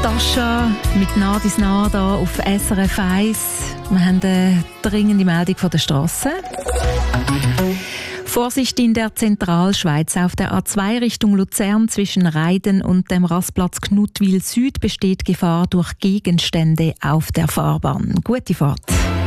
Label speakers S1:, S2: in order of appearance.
S1: Natascha mit Nadis nah hier auf SRF 1. Wir haben eine dringende Meldung von der Strasse. Vorsicht in der Zentralschweiz. Auf der A2 Richtung Luzern zwischen Reiden und dem Rastplatz Knutwil Süd besteht Gefahr durch Gegenstände auf der Fahrbahn. Gute Fahrt.